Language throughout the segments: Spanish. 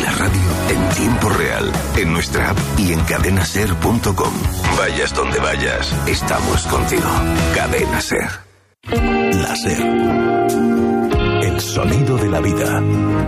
La radio en tiempo real, en nuestra app y en cadenaser.com. Vayas donde vayas, estamos contigo. Cadena Ser. La Ser. El sonido de la vida.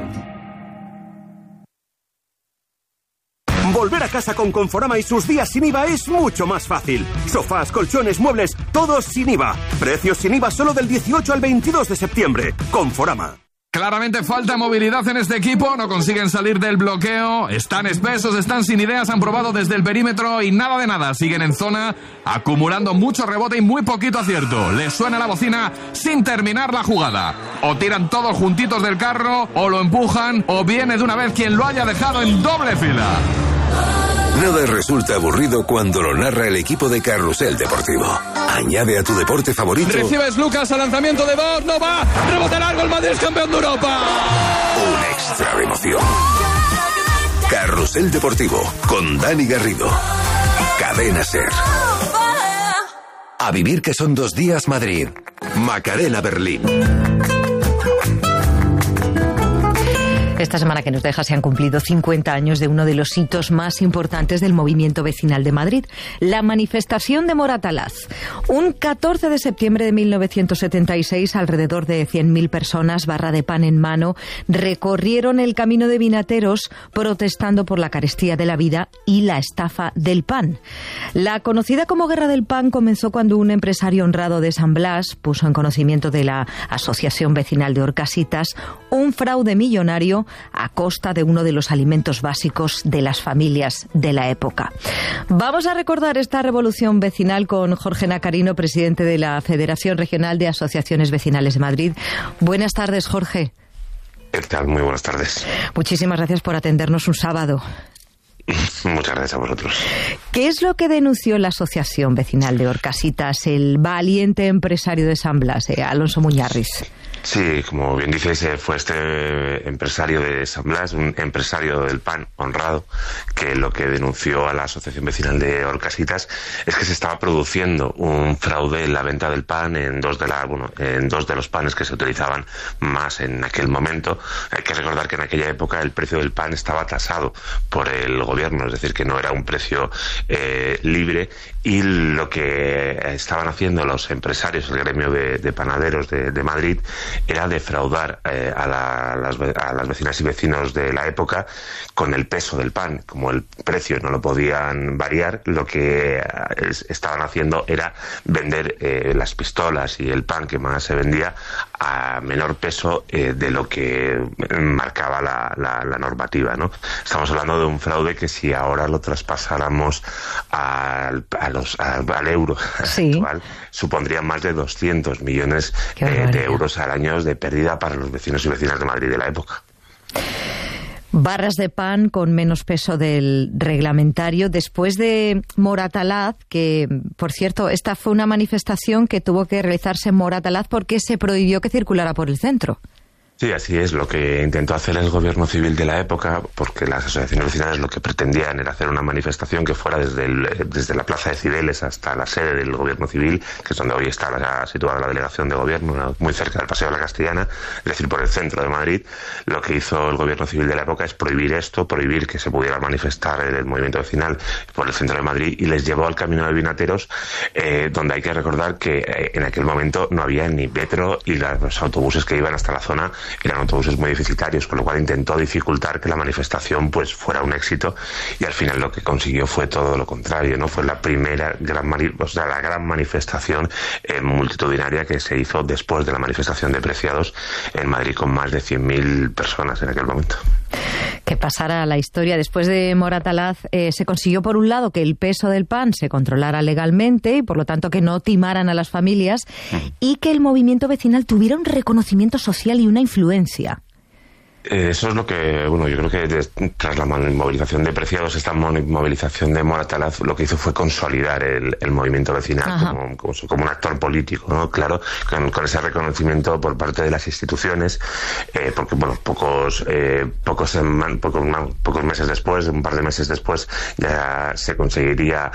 Volver a casa con Conforama y sus días sin IVA es mucho más fácil. Sofás, colchones, muebles, todos sin IVA. Precios sin IVA solo del 18 al 22 de septiembre. Conforama. Claramente falta movilidad en este equipo, no consiguen salir del bloqueo, están espesos, están sin ideas, han probado desde el perímetro y nada de nada, siguen en zona, acumulando mucho rebote y muy poquito acierto. Les suena la bocina sin terminar la jugada. O tiran todos juntitos del carro, o lo empujan, o viene de una vez quien lo haya dejado en doble fila. Nada resulta aburrido cuando lo narra el equipo de Carrusel Deportivo. Añade a tu deporte favorito. Recibes Lucas al lanzamiento de Bosch, no va, rebote largo, el Madrid es campeón de Europa. Un extra de emoción. Carrusel Deportivo con Dani Garrido. Cadena Ser. A vivir que son 2 días Madrid. Macarena Berlín. Esta semana que nos deja se han cumplido 50 años de uno de los hitos más importantes del movimiento vecinal de Madrid, la manifestación de Moratalaz. Un 14 de septiembre de 1976, alrededor de 100.000 personas, barra de pan en mano, recorrieron el camino de Vinateros protestando por la carestía de la vida y la estafa del pan. La conocida como Guerra del Pan comenzó cuando un empresario honrado de San Blas puso en conocimiento de la Asociación Vecinal de Orcasitas un fraude millonario a costa de uno de los alimentos básicos de las familias de la época. Vamos a recordar esta revolución vecinal con Jorge Nacarino, presidente de la Federación Regional de Asociaciones Vecinales de Madrid. Buenas tardes, Jorge. ¿Qué tal? Muy buenas tardes. Muchísimas gracias por atendernos un sábado. Muchas gracias a vosotros. ¿Qué es lo que denunció la Asociación Vecinal de Orcasitas, el valiente empresario de San Blas, Alonso Muñarriz? Sí, como bien dices, fue este empresario de San Blas, un empresario del pan honrado, que lo que denunció a la Asociación Vecinal de Orcasitas es que se estaba produciendo un fraude en la venta del pan en dos de los panes que se utilizaban más en aquel momento. Hay que recordar que en aquella época el precio del pan estaba tasado por el gobierno, es decir, que no era un precio libre, y lo que estaban haciendo los empresarios, el gremio de panaderos de Madrid, era defraudar a las vecinas y vecinos de la época con el peso del pan. Como el precio no lo podían variar, lo que estaban haciendo era vender las pistolas y el pan que más se vendía a menor peso de lo que marcaba la normativa, ¿no? Estamos hablando de un fraude que, si ahora lo traspasáramos al euro actual, supondría más de 200 millones de euros al año de pérdida para los vecinos y vecinas de Madrid de la época. Barras de pan con menos peso del reglamentario. Después de Moratalaz, que, por cierto, esta fue una manifestación que tuvo que realizarse en Moratalaz porque se prohibió que circulara por el centro. Sí, así es. Lo que intentó hacer el gobierno civil de la época, porque las asociaciones vecinales lo que pretendían era hacer una manifestación que fuera desde la Plaza de Cibeles hasta la sede del gobierno civil, que es donde hoy está situada la delegación de gobierno, muy cerca del Paseo de la Castellana, es decir, por el centro de Madrid. Lo que hizo el gobierno civil de la época es prohibir esto, prohibir que se pudiera manifestar el movimiento vecinal por el centro de Madrid, y les llevó al camino de Vinateros, donde hay que recordar que en aquel momento no había ni metro, y los autobuses que iban hasta la zona eran autobuses muy deficitarios, con lo cual intentó dificultar que la manifestación pues fuera un éxito, y al final lo que consiguió fue todo lo contrario, ¿no? Fue la primera la gran manifestación multitudinaria que se hizo después de la manifestación de Preciados en Madrid, con más de 100.000 personas en aquel momento. Que pasara a la historia. Después de Moratalaz se consiguió, por un lado, que el peso del pan se controlara legalmente y, por lo tanto, que no timaran a las familias, y que el movimiento vecinal tuviera un reconocimiento social y una influencia. Eso es lo que, bueno, yo creo que tras la movilización de Preciados, esta movilización de Moratalaz lo que hizo fue consolidar el movimiento vecinal como un actor político, ¿no? Claro, con ese reconocimiento por parte de las instituciones, porque, bueno, pocos meses después, un par de meses después, ya se conseguiría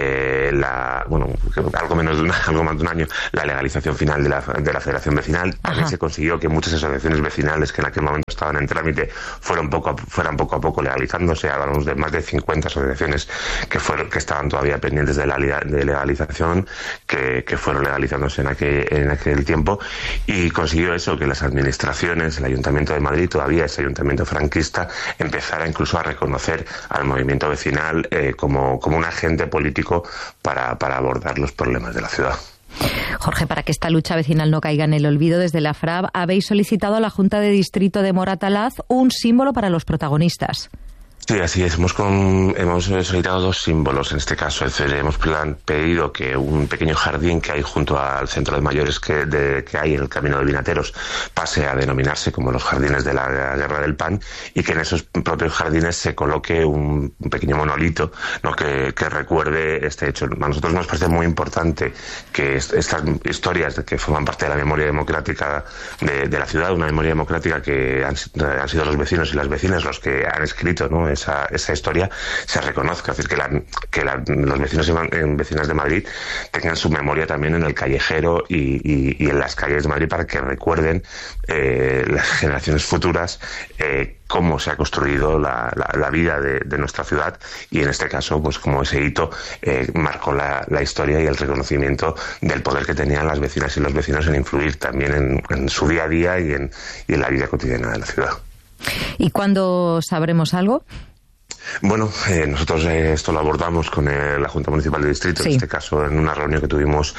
algo más de un año, la legalización final de la Federación Vecinal. También se consiguió que muchas asociaciones vecinales que en aquel momento estaban en trámite fueran poco a poco legalizándose. Hablamos de más de 50 asociaciones que estaban todavía pendientes de legalización, que fueron legalizándose en aquel tiempo, y consiguió eso, que las administraciones, el Ayuntamiento de Madrid, todavía ese ayuntamiento franquista, empezara incluso a reconocer al movimiento vecinal como un agente político para abordar los problemas de la ciudad. Jorge, para que esta lucha vecinal no caiga en el olvido, desde la FRAB habéis solicitado a la Junta de Distrito de Moratalaz un símbolo para los protagonistas. Sí, así es. Hemos solicitado 2 símbolos en este caso. Es decir, hemos pedido que un pequeño jardín que hay junto al centro de mayores que hay en el Camino de Vinateros pase a denominarse como los jardines de la Guerra del Pan, y que en esos propios jardines se coloque un pequeño monolito, ¿no?, que recuerde este hecho. A nosotros nos parece muy importante que estas historias que forman parte de la memoria democrática de la ciudad, una memoria democrática que han sido los vecinos y las vecinas los que han escrito, ¿no?, esa historia, se reconozca. Es decir, que los vecinos y vecinas de Madrid tengan su memoria también en el callejero y en las calles de Madrid, para que recuerden las generaciones futuras cómo se ha construido la vida de nuestra ciudad, y en este caso, pues como ese hito marcó la historia y el reconocimiento del poder que tenían las vecinas y los vecinos en influir también en su día a día y en la vida cotidiana de la ciudad. ¿Y cuándo sabremos algo? Bueno, nosotros esto lo abordamos con la Junta Municipal de Distrito, sí. En este caso en una reunión que tuvimos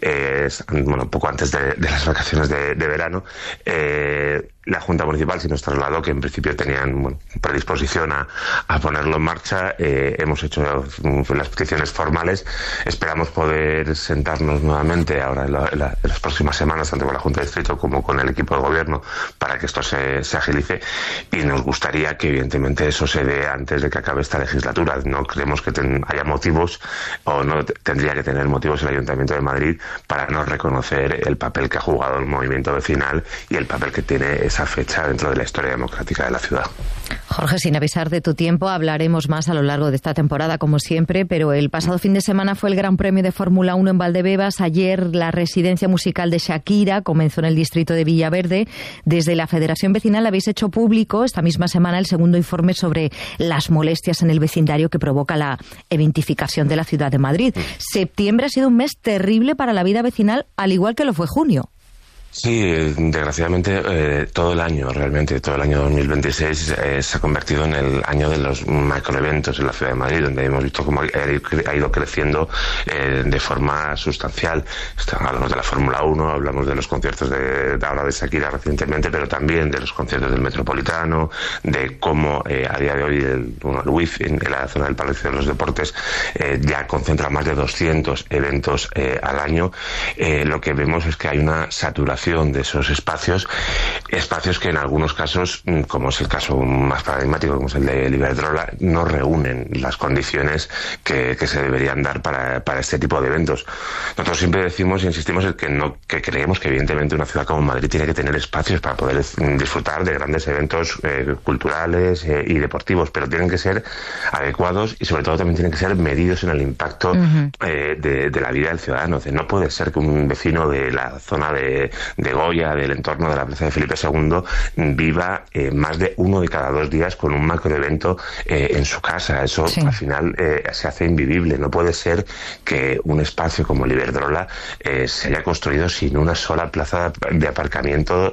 poco antes de las vacaciones de verano. La Junta Municipal sí nos trasladó que en principio tenían predisposición a ponerlo en marcha. Hemos hecho las peticiones formales. Esperamos poder sentarnos nuevamente ahora en las próximas semanas, tanto con la Junta de Distrito como con el equipo de gobierno, para que esto se agilice, y nos gustaría que evidentemente eso se dé antes de que acabe esta legislatura. No creemos que haya motivos, o no tendría que tener motivos el Ayuntamiento de Madrid para no reconocer el papel que ha jugado el movimiento vecinal y el papel que tiene esa fecha dentro de la historia democrática de la ciudad. Jorge, sin avisar de tu tiempo, hablaremos más a lo largo de esta temporada, como siempre, pero el pasado fin de semana fue el Gran Premio de Fórmula 1 en Valdebebas. Ayer la residencia musical de Shakira comenzó en el distrito de Villaverde. Desde la Federación Vecinal habéis hecho público esta misma semana el segundo informe sobre las molestias en el vecindario que provoca la eventificación de la ciudad de Madrid. Septiembre ha sido un mes terrible para la vida vecinal, al igual que lo fue junio. Sí, desgraciadamente todo el año 2026 se ha convertido en el año de los macroeventos en la ciudad de Madrid, donde hemos visto cómo ha ido creciendo de forma sustancial. Hablamos de la Fórmula 1, hablamos de los conciertos de Shakira recientemente, pero también de los conciertos del Metropolitano, de cómo a día de hoy el WIF en la zona del Palacio de los Deportes ya concentra más de 200 eventos al año. Lo que vemos es que hay una saturación de esos espacios que en algunos casos, como es el caso más paradigmático, como es el de Iberdrola, no reúnen las condiciones que se deberían dar para este tipo de eventos. Nosotros siempre decimos e insistimos en que creemos que evidentemente una ciudad como Madrid tiene que tener espacios para poder disfrutar de grandes eventos culturales y deportivos, pero tienen que ser adecuados y sobre todo también tienen que ser medidos en el impacto de la vida del ciudadano. No puede ser que un vecino de la zona de Goya, del entorno de la plaza de Felipe II, viva más de 1 de cada 2 días con un macroevento en su casa. Eso al final se hace invivible. No puede ser que un espacio como el Iberdrola se haya construido sin una sola plaza de aparcamiento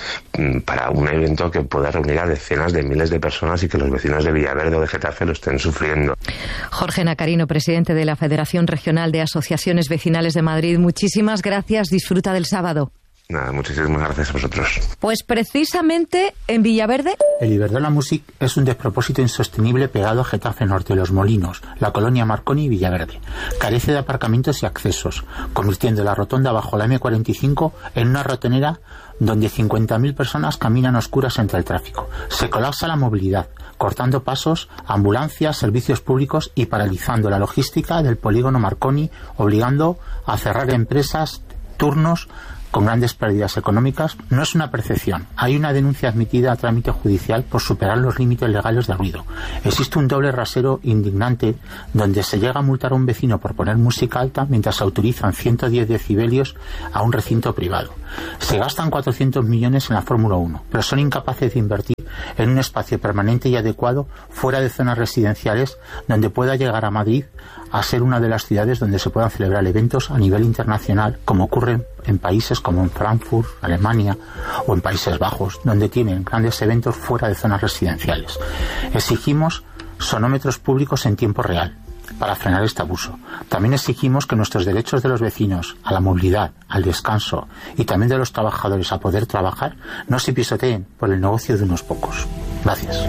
para un evento que pueda reunir a decenas de miles de personas y que los vecinos de Villaverde o de Getafe lo estén sufriendo. Jorge Nacarino, presidente de la Federación Regional de Asociaciones Vecinales de Madrid, muchísimas gracias. Disfruta del sábado. Nada, muchísimas gracias a vosotros. Pues precisamente en Villaverde... El Iberdrola Music es un despropósito insostenible pegado a Getafe Norte, Los Molinos, la colonia Marconi y Villaverde. Carece de aparcamientos y accesos, convirtiendo la rotonda bajo la M45 en una ratonera donde 50.000 personas caminan a oscuras entre el tráfico. Se colapsa la movilidad, cortando pasos, ambulancias, servicios públicos y paralizando la logística del polígono Marconi, obligando a cerrar empresas, turnos, con grandes pérdidas económicas. No es una percepción. Hay una denuncia admitida a trámite judicial por superar los límites legales de ruido. Existe un doble rasero indignante donde se llega a multar a un vecino por poner música alta mientras se autorizan 110 decibelios a un recinto privado. Se gastan 400 millones en la Fórmula 1, pero son incapaces de invertir en un espacio permanente y adecuado fuera de zonas residenciales, donde pueda llegar a Madrid a ser una de las ciudades donde se puedan celebrar eventos a nivel internacional, como ocurre en países como en Frankfurt, Alemania, o en Países Bajos, donde tienen grandes eventos fuera de zonas residenciales. Exigimos sonómetros públicos en tiempo real para frenar este abuso. También exigimos que nuestros derechos de los vecinos a la movilidad, al descanso y también de los trabajadores a poder trabajar no se pisoteen por el negocio de unos pocos. Gracias.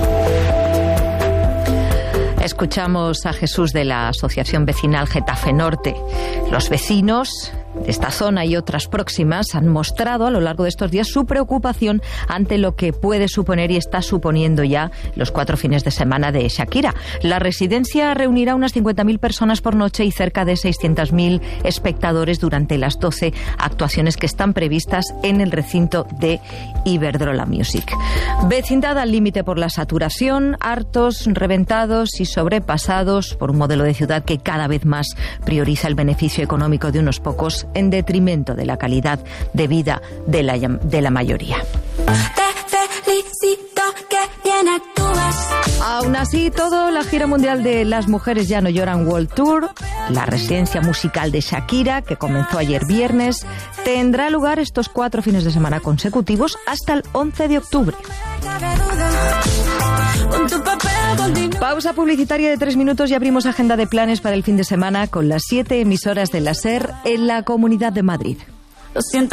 Escuchamos a Jesús de la Asociación Vecinal Getafe Norte. Los vecinos de esta zona y otras próximas han mostrado a lo largo de estos días su preocupación ante lo que puede suponer y está suponiendo ya los 4 fines de semana de Shakira. La residencia reunirá unas 50.000 personas por noche y cerca de 600.000 espectadores durante las 12 actuaciones que están previstas en el recinto de Iberdrola Music. Vecindad al límite por la saturación, hartos, reventados y sobrepasados por un modelo de ciudad que cada vez más prioriza el beneficio económico de unos pocos en detrimento de la calidad de vida de la mayoría. Aún así, todo, la gira mundial de Las Mujeres Ya No Lloran World Tour, la residencia musical de Shakira, que comenzó ayer viernes, tendrá lugar estos 4 fines de semana consecutivos hasta el 11 de octubre. Pausa publicitaria de 3 minutos y abrimos agenda de planes para el fin de semana con las 7 emisoras de la SER en la Comunidad de Madrid.